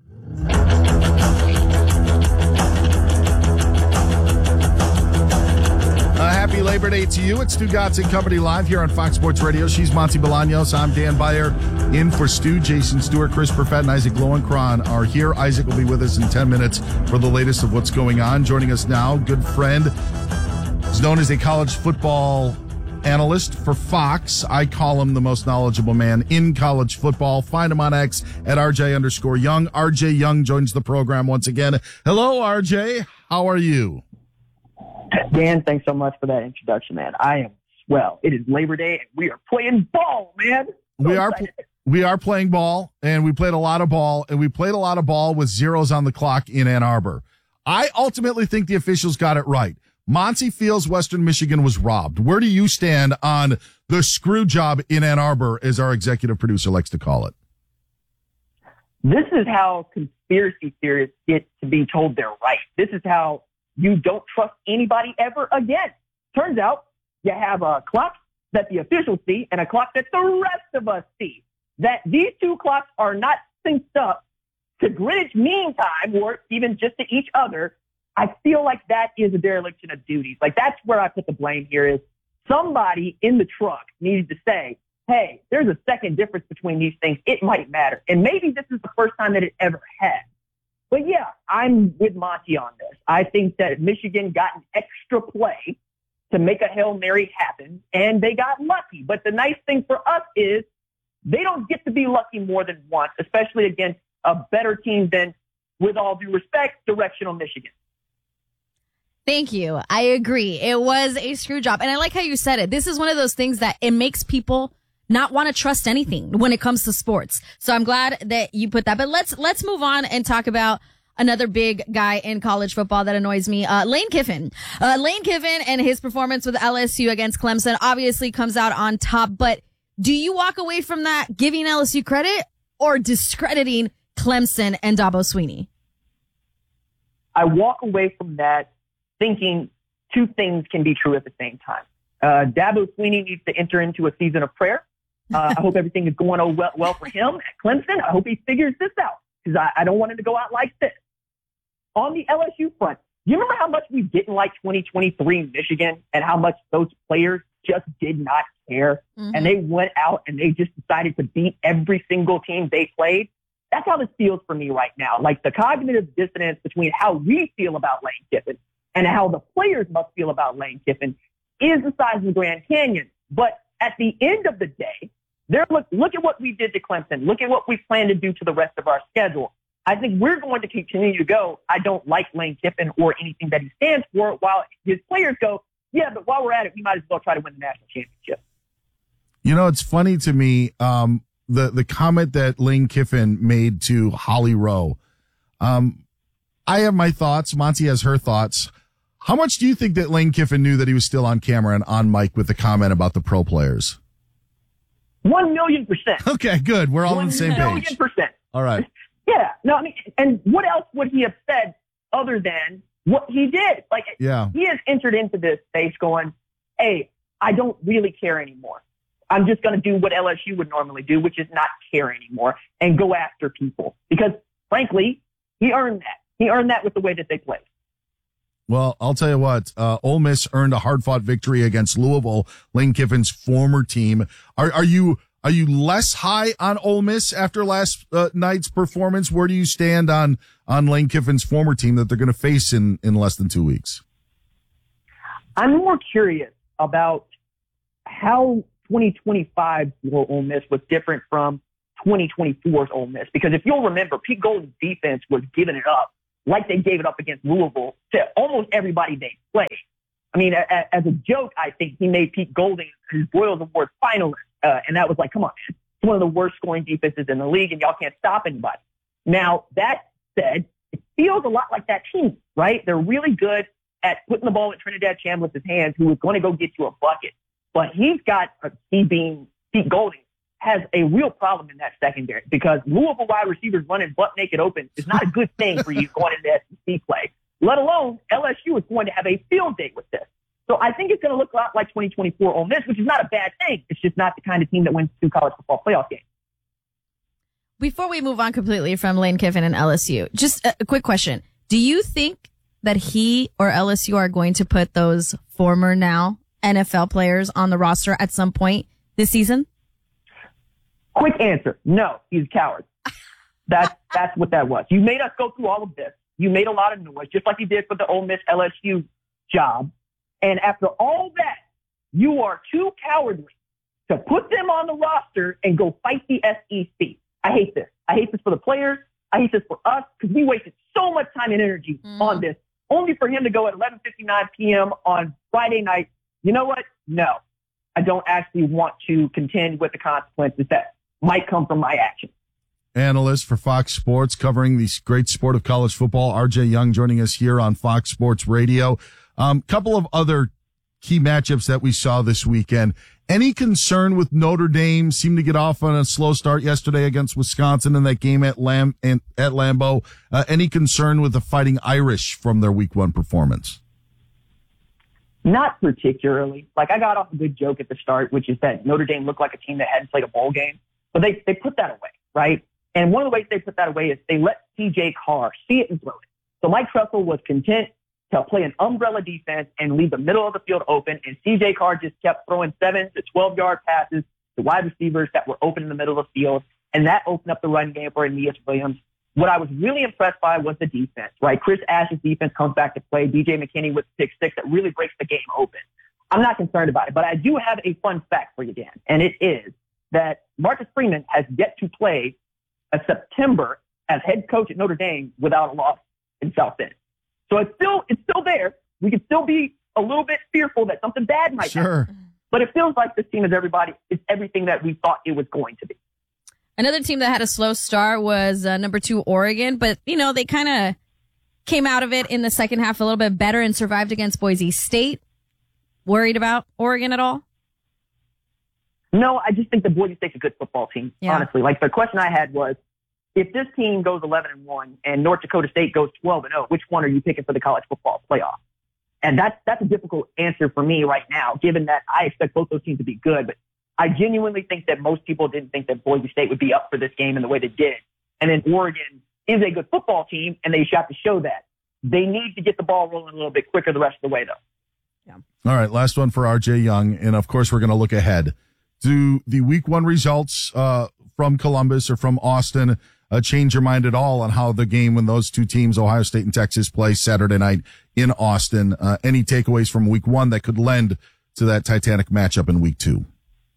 Uh, happy Labor Day to you. It's Stu Gotts and Company live here on Fox Sports Radio. She's Monty Bolaños. I'm Dan Beyer in for Stu. Jason Stewart, Chris Perfett, and Isaac Lowenkron are here. Isaac will be with us in ten minutes for the latest of what's going on. Joining us now, good friend, is known as a college football analyst for Fox. I call him the most knowledgeable man in college football. Find him on X at R J underscore Young. R J Young joins the program once again. Hello, R J. How are you? Dan, thanks so much for that introduction, man. I am swell. It is Labor Day, and we are playing ball, man. So we are pl- we are playing ball, and we played a lot of ball, and we played a lot of ball with zeros on the clock in Ann Arbor. I ultimately think the officials got it right. Monty feels Western Michigan was robbed. Where do you stand on the screw job in Ann Arbor, as our executive producer likes to call it? This is how conspiracy theorists get to be told they're right. This is how you don't trust anybody ever again. Turns out you have a clock that the officials see and a clock that the rest of us see. That these two clocks are not synced up to Greenwich Mean Time or even just to each other. I feel like that is a dereliction of duties. Like, that's where I put the blame here is somebody in the truck needed to say, hey, there's a second difference between these things. It might matter. And maybe this is the first time that it ever has. But yeah, I'm with Monty on this. I think that Michigan got an extra play to make a Hail Mary happen, and they got lucky. But the nice thing for us is they don't get to be lucky more than once, especially against a better team than, with all due respect, directional Michigan. Thank you. I agree. It was a screw job. And I like how you said it. This is one of those things that it makes people not want to trust anything when it comes to sports. So I'm glad that you put that. But let's let's move on and talk about another big guy in college football that annoys me, uh, Lane Kiffin. Uh, Lane Kiffin and his performance with L S U against Clemson obviously comes out on top. But do you walk away from that giving L S U credit or discrediting Clemson and Dabo Swinney? I walk away from that thinking two things can be true at the same time. Uh, Dabo Swinney needs to enter into a season of prayer. Uh, I hope everything is going oh well, well for him at Clemson. I hope he figures this out because I, I don't want him to go out like this. On the L S U front, you remember how much we didn't like twenty twenty-three Michigan and how much those players just did not care? Mm-hmm. And they went out and they just decided to beat every single team they played. That's how this feels for me right now. Like the cognitive dissonance between how we feel about Lane Kiffin and how the players must feel about Lane Kiffin is the size of the Grand Canyon. But at the end of the day, there look look at what we did to Clemson. Look at what we plan to do to the rest of our schedule. I think we're going to continue to go, I don't like Lane Kiffin or anything that he stands for, while his players go, yeah, but while we're at it, we might as well try to win the national championship. You know, it's funny to me, um, the, the comment that Lane Kiffin made to Holly Rowe. Um, I have my thoughts. Monty has her thoughts. How much do you think that Lane Kiffin knew that he was still on camera and on mic with the comment about the pro players? One million percent. Okay, good. We're all One on the same page. One million percent. All right. Yeah. No, I mean, and what else would he have said other than what he did? Like, yeah. He has entered into this space going, hey, I don't really care anymore. I'm just going to do what L S U would normally do, which is not care anymore and go after people. Because, frankly, he earned that. He earned that with the way that they played. Well, I'll tell you what, uh, Ole Miss earned a hard-fought victory against Louisville, Lane Kiffin's former team. Are, are you Are you less high on Ole Miss after last uh, night's performance? Where do you stand on on Lane Kiffin's former team that they're going to face in, in less than two weeks? I'm more curious about how twenty twenty-five's Ole Miss was different from twenty twenty-four's Ole Miss. Because if you'll remember, Pete Golding's defense was giving it up like they gave it up against Louisville to almost everybody they played. I mean, a, as a joke, I think he made Pete Golding his Boyles Award finalist. Uh, and that was like, come on, it's one of the worst scoring defenses in the league, and y'all can't stop anybody. Now, that said, it feels a lot like that team, right? They're really good at putting the ball in Trinidad Chambliss' hands, who is going to go get you a bucket. But he's got, uh, he being Pete Golding, has a real problem in that secondary because Louisville wide receivers running butt naked open is not a good thing for you going into S E C play, let alone L S U is going to have a field day with this. So I think it's going to look a lot like twenty twenty-four Ole Miss, which is not a bad thing. It's just not the kind of team that wins two college football playoff games. Before we move on completely from Lane Kiffin and L S U, just a, a quick question. Do you think that he or L S U are going to put those former now N F L players on the roster at some point this season? Quick answer. No, he's a coward. That's, that's what that was. You made us go through all of this. You made a lot of noise, just like you did for the Ole Miss L S U job. And after all that, you are too cowardly to put them on the roster and go fight the S E C. I hate this. I hate this for the players. I hate this for us because we wasted so much time and energy mm. on this, only for him to go at eleven fifty-nine p.m. on Friday night. You know what? No, I don't actually want to contend with the consequences that might come from my actions. Analyst for Fox Sports covering the great sport of college football, R J Young, joining us here on Fox Sports Radio. Um, couple of other key matchups that we saw this weekend. Any concern with Notre Dame? Seemed to get off on a slow start yesterday against Wisconsin in that game at Lam at Lambeau. Uh, any concern with the Fighting Irish from their week one performance? Not particularly. Like, I got off a good joke at the start, which is that Notre Dame looked like a team that hadn't played a bowl game, but they they put that away, right? And one of the ways they put that away is they let C J Carr see it and throw it. So Mike Tressel was content to play an umbrella defense and leave the middle of the field open, and C J Carr just kept throwing seven to twelve-yard passes to wide receivers that were open in the middle of the field, and that opened up the run game for Aeneas Williams. What I was really impressed by was the defense, right? Chris Ash's defense comes back to play. B J McKinney with six six that really breaks the game open. I'm not concerned about it, but I do have a fun fact for you, Dan, and it is that Marcus Freeman has yet to play a September as head coach at Notre Dame without a loss in South Bend. So it's still it's still there. We could still be a little bit fearful that something bad might sure. happen. But it feels like this team is everybody is everything that we thought it was going to be. Another team that had a slow start was uh, number two Oregon, but you know they kind of came out of it in the second half a little bit better and survived against Boise State. Worried about Oregon at all? No, I just think the Boise State's a good football team. Yeah. Honestly, like the question I had was, if this team goes eleven and one and North Dakota State goes twelve and oh, which one are you picking for the college football playoff? And that's, that's a difficult answer for me right now, given that I expect both those teams to be good. But I genuinely think that most people didn't think that Boise State would be up for this game in the way they did. And then Oregon is a good football team, and they shot to show that. They need to get the ball rolling a little bit quicker the rest of the way, though. Yeah. All right, last one for R J Young. And, of course, we're going to look ahead. Do the week one results uh, from Columbus or from Austin Uh, change your mind at all on how the game when those two teams, Ohio State and Texas, play Saturday night in Austin? Uh, any takeaways from week one that could lend to that Titanic matchup in week two?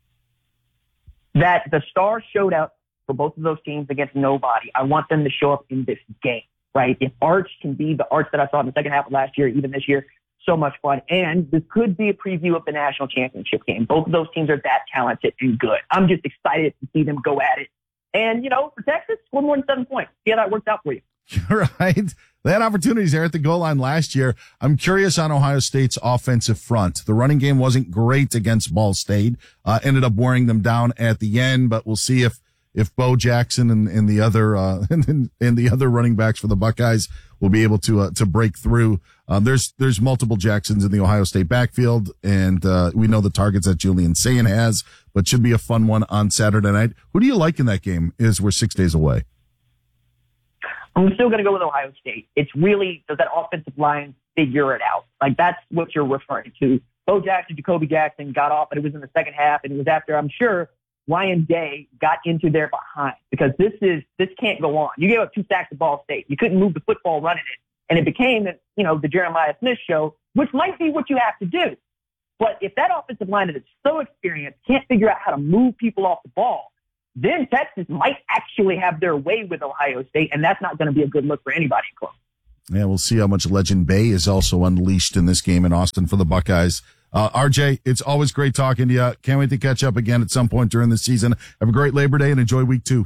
That the stars showed up for both of those teams against nobody. I want them to show up in this game, right? If Arch can be the Arch that I saw in the second half of last year, even this year, so much fun. And this could be a preview of the national championship game. Both of those teams are that talented and good. I'm just excited to see them go at it. And, you know, for Texas, score more than seven points. See how that worked out for you. Right. They had opportunities there at the goal line last year. I'm curious on Ohio State's offensive front. The running game wasn't great against Ball State. Uh, ended up wearing them down at the end, but we'll see if, if Bo Jackson and, and the other, uh, and, and the other running backs for the Buckeyes will be able to, uh, to break through. Uh, there's, there's multiple Jacksons in the Ohio State backfield, and, uh, we know the targets that Julian Sayin has, but should be a fun one on Saturday night. Who do you like in that game as we're six days away? I'm still going to go with Ohio State. It's really, does that offensive line figure it out? Like, that's what you're referring to. Bo Jackson, Jacoby Jackson got off, but it was in the second half, and it was after, I'm sure, Ryan Day got into their behind, because this is, this can't go on. You gave up two sacks to Ball State. You couldn't move the football running it. And it became, you know, the Jeremiah Smith show, which might be what you have to do. But if that offensive line is so experienced, can't figure out how to move people off the ball, then Texas might actually have their way with Ohio State, and that's not going to be a good look for anybody in close. Yeah, we'll see how much Legend Bay is also unleashed in this game in Austin for the Buckeyes. Uh, R J, it's always great talking to you. Can't wait to catch up again at some point during the season. Have a great Labor Day and enjoy week two.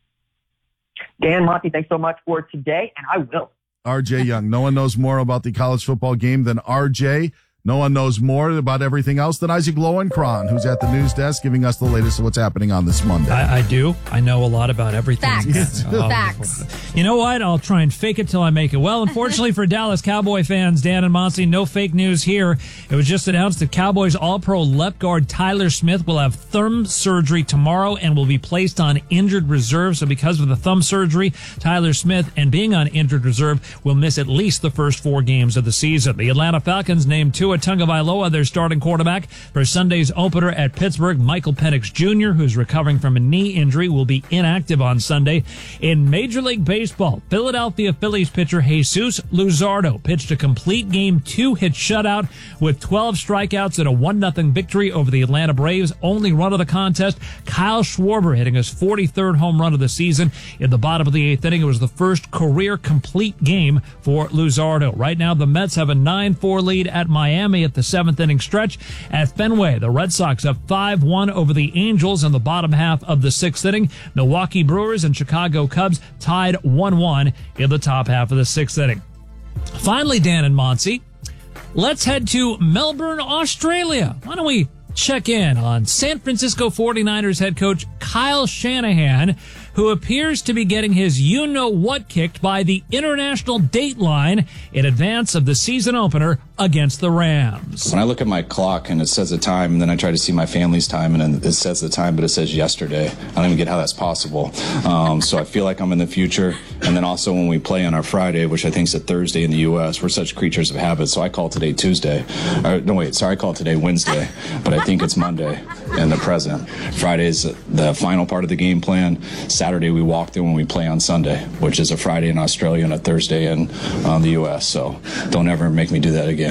Dan, Monty, thanks so much for today, and I will. R J Young. No one knows more about the college football game than R J. No one knows more about everything else than Isaac Lowenkron, who's at the news desk giving us the latest of what's happening on this Monday. I, I do. I know a lot about everything. Facts. Um, Facts. You know what? I'll try and fake it till I make it. Well, unfortunately for Dallas Cowboy fans, Dan and Monty, no fake news here. It was just announced that Cowboys All-Pro left guard Tyler Smith will have thumb surgery tomorrow and will be placed on injured reserve. So because of the thumb surgery, Tyler Smith, and being on injured reserve, will miss at least the first four games of the season. The Atlanta Falcons named Tua Tagovailoa their starting quarterback for Sunday's opener at Pittsburgh. Michael Penix Junior, who's recovering from a knee injury, will be inactive on Sunday. In Major League Baseball, Philadelphia Phillies pitcher Jesus Luzardo pitched a complete game two-hit shutout with twelve strikeouts and a one nothing victory over the Atlanta Braves. Only run of the contest, Kyle Schwarber hitting his forty-third home run of the season. In the bottom of the eighth inning, it was the first career complete game for Luzardo. Right now, the Mets have a nine four lead at Miami at the seventh inning stretch. At Fenway, the Red Sox up five one over the Angels in the bottom half of the sixth inning. Milwaukee Brewers and Chicago Cubs tied one one in the top half of the sixth inning. Finally, Dan and Monty, let's head to Melbourne, Australia. Why don't we check in on San Francisco forty-niners head coach Kyle Shanahan, who appears to be getting his you-know-what kicked by the international Dateline in advance of the season opener against the Rams. When I look at my clock and it says the time, and then I try to see my family's time, and then it says the time, but it says yesterday. I don't even get how that's possible. Um, so I feel like I'm in the future. And then also when we play on our Friday, which I think is a Thursday in the U S, we're such creatures of habit. So I call today Tuesday. Or, no, wait, sorry, I call today Wednesday, but I think it's Monday in the present. Friday's the final part of the game plan. Saturday we walk through when we play on Sunday, which is a Friday in Australia and a Thursday in um, the U S. So don't ever make me do that again.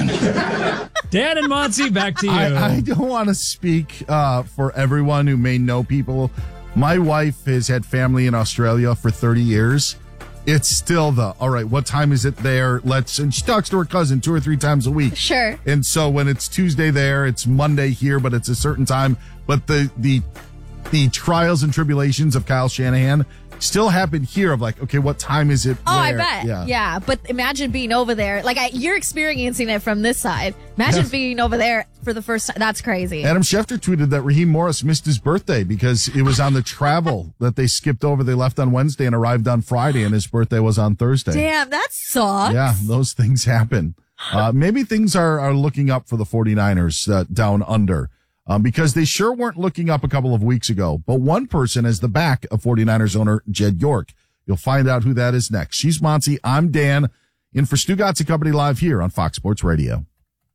Dan and Monty, back to you. I, I don't want to speak uh, for everyone who may know people. My wife has had family in Australia for thirty years. It's still the, all right, what time is it there? Let's, and she talks to her cousin two or three times a week. Sure. And so when it's Tuesday there, it's Monday here, but it's a certain time. But the, the, the trials and tribulations of Kyle Shanahan still happen here of like, okay, what time is it? Oh, where? I bet. Yeah. yeah. But imagine being over there. Like, I, you're experiencing it from this side. Imagine yeah. being over there for the first time. That's crazy. Adam Schefter tweeted that Raheem Morris missed his birthday because it was on the travel that they skipped over. They left on Wednesday and arrived on Friday, and his birthday was on Thursday. Damn, that sucks. Yeah, those things happen. Uh, maybe things are, are looking up for the forty-niners uh, down under. Um, because they sure weren't looking up a couple of weeks ago. But one person is the back of forty-niners owner Jed York. You'll find out who that is next. She's Monty. I'm Dan. In for Stu Gatz and Company live here on Fox Sports Radio.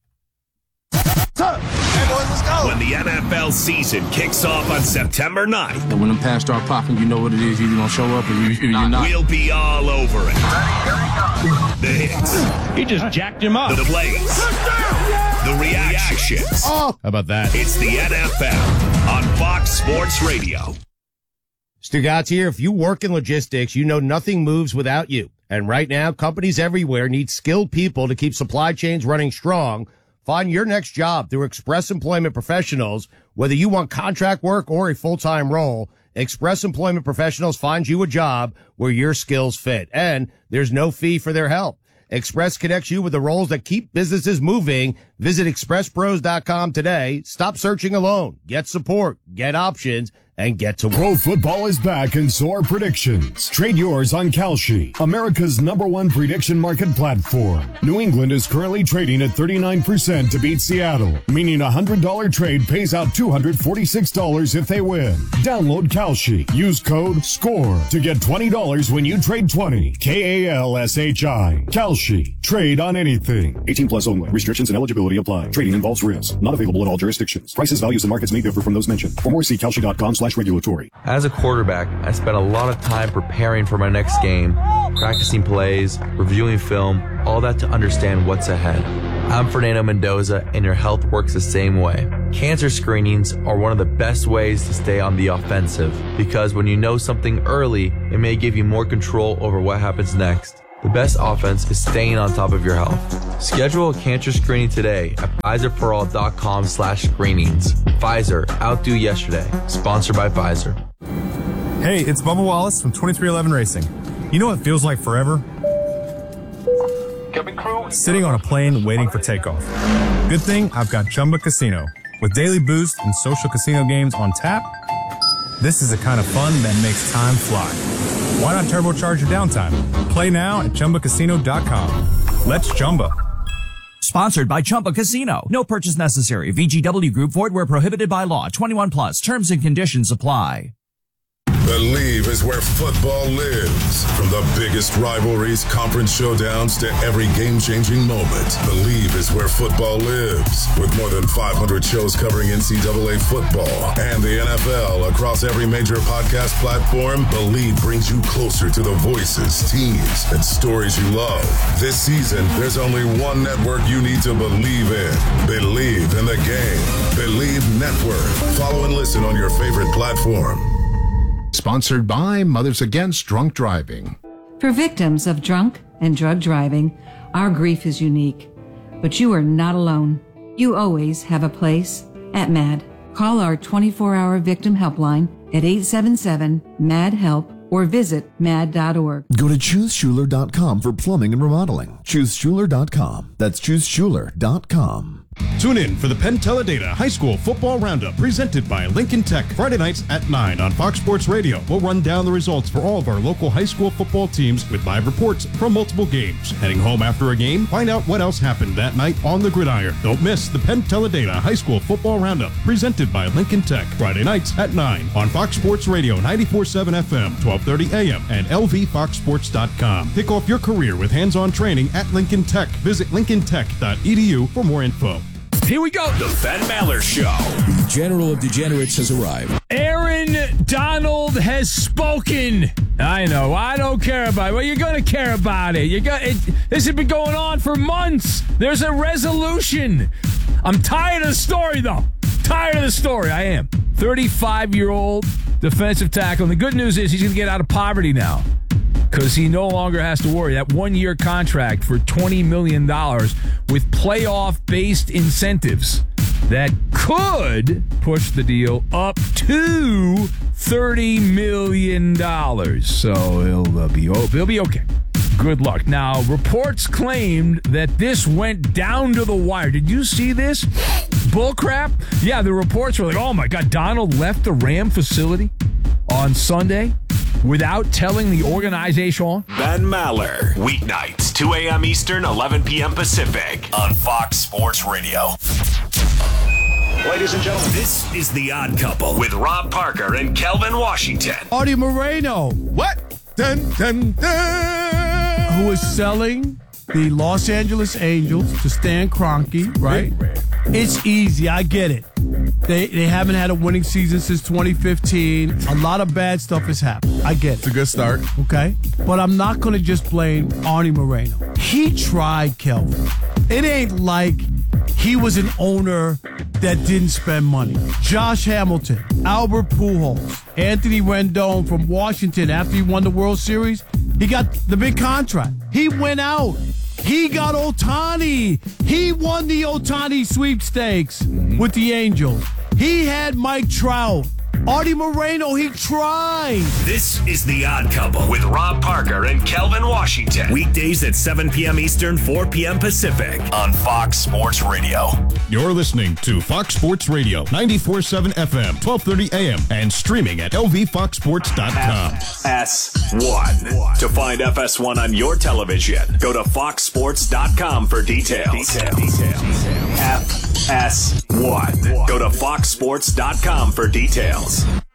When the N F L season kicks off on September ninth. And when them pass start popping, you know what it is. You're going to show up or you, you're not. We'll be all over it. The hits. He just jacked him up. The plays. The reactions. Oh, how about that? It's the N F L on Fox Sports Radio. Stu Gatz here. If you work in logistics, you know nothing moves without you. And right now, companies everywhere need skilled people to keep supply chains running strong. Find your next job through Express Employment Professionals. Whether you want contract work or a full-time role, Express Employment Professionals finds you a job where your skills fit. And there's no fee for their help. Express connects you with the roles that keep businesses moving. Visit express pros dot com today. Stop searching alone. Get support, get options, and get to work. Pro football is back and so are predictions. Trade yours on Kalshi, America's number one prediction market platform. New England is currently trading at thirty-nine percent to beat Seattle, meaning a one hundred dollars trade pays out two hundred forty-six dollars if they win. Download Kalshi. Use code SCORE to get twenty dollars when you trade twenty. K A L S H I. Kalshi. Trade on anything. eighteen plus only. Restrictions and eligibility apply. Trading involves risks. Not available in all jurisdictions. Prices, values, and markets may differ from those mentioned. For more, see Kalshi dot com slash slash regulatory. As a quarterback, I spent a lot of time preparing for my next game, practicing plays, reviewing film, all that to understand what's ahead. I'm Fernando Mendoza, and your health works the same way. Cancer screenings are one of the best ways to stay on the offensive, because when you know something early, it may give you more control over what happens next. The best offense is staying on top of your health. Schedule a cancer screening today at Pfizerforall.com slash screenings. Pfizer, outdo yesterday. Sponsored by Pfizer. Hey, it's Bubba Wallace from twenty-three eleven Racing. You know what it feels like forever? Sitting on a plane waiting for takeoff. Good thing I've got Chumba Casino. With daily boost and social casino games on tap, this is the kind of fun that makes time fly. Why not turbocharge your downtime? Play now at Chumba Casino dot com. Let's Chumba. Sponsored by Chumba Casino. No purchase necessary. V G W Group. Void where prohibited by law. twenty-one plus. Terms and conditions apply. Believe is where football lives. From the biggest rivalries, conference showdowns, to every game-changing moment. Believe is where football lives. With more than five hundred shows covering N C double A football and the N F L across every major podcast platform, Believe brings you closer to the voices, teams, and stories you love. This season, there's only one network you need to believe in. Believe in the game. Believe Network. Follow and listen on your favorite platform. Sponsored by Mothers Against Drunk Driving. For victims of drunk and drug driving, our grief is unique. But you are not alone. You always have a place at M A D. Call our twenty-four hour victim helpline at eight seven seven, M A D, HELP or visit mad dot org. Go to choose schuler dot com for plumbing and remodeling. choose schuler dot com. That's choose schuler dot com. Tune in for the Penn Teledata High School Football Roundup presented by Lincoln Tech. Friday nights at nine on Fox Sports Radio. We'll run down the results for all of our local high school football teams with live reports from multiple games. Heading home after a game, find out what else happened that night on the gridiron. Don't miss the Penn Teledata High School Football Roundup presented by Lincoln Tech. Friday nights at nine on Fox Sports Radio ninety-four point seven F M, twelve thirty A M and L V fox sports dot com. Kick off your career with hands-on training at Lincoln Tech. Visit lincoln tech dot e d u for more info. Here we go. The Ben Maller Show. The General of Degenerates has arrived. Aaron Donald has spoken. I know. I don't care about it. Well, you're going to care about it. You got it. This has been going on for months. There's a resolution. I'm tired of the story, though. Tired of the story. I am. thirty-five-year-old defensive tackle. And the good news is he's going to get out of poverty now, because he no longer has to worry. That one-year contract for twenty million dollars with playoff-based incentives that could push the deal up to thirty million dollars. So he'll uh, be he'll be okay. Good luck. Now, reports claimed that this went down to the wire. Did you see this? Bullcrap? Yeah, the reports were like, oh my God, Donald left the Ram facility on Sunday without telling the organization. Ben Maller, weeknights, two A M Eastern, eleven P M Pacific, on Fox Sports Radio. Ladies and gentlemen, this is The Odd Couple with Rob Parker and Kelvin Washington. Artie Moreno. What? Dun, dun, dun. Who is selling the Los Angeles Angels to Stan Kroenke, right? It's easy. I get it. They they haven't had a winning season since twenty fifteen. A lot of bad stuff has happened. I get it. It's a good start. Okay? But I'm not going to just blame Arnie Moreno. He tried, Kelvin. It ain't like he was an owner that didn't spend money. Josh Hamilton, Albert Pujols, Anthony Rendon from Washington after he won the World Series, he got the big contract. He went out. He got Ohtani. He won the Ohtani sweepstakes with the Angels. He had Mike Trout. Artie Moreno, he tried. This is The Odd Couple with Rob Parker and Kelvin Washington. Weekdays at seven P M Eastern, four P M Pacific on Fox Sports Radio. You're listening to Fox Sports Radio, ninety-four point seven F M, twelve thirty A M, and streaming at L V fox sports dot com. F S one. To find F S one on your television, go to fox sports dot com for details. Details. Details. F S one. Go to fox sports dot com for details.